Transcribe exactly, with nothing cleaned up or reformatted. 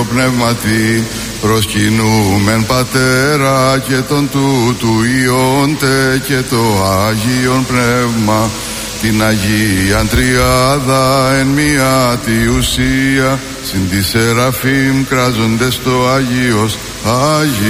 Κύριο Πνεύματι, προσκυνούμεν Πατέρα και τον τούτου Υιόντε και το Άγιον Πνεύμα, την Αγίαν Τριάδα εν μία τη ουσία, συν τη Σεραφείμ κράζονται στο Άγιος Άγιος.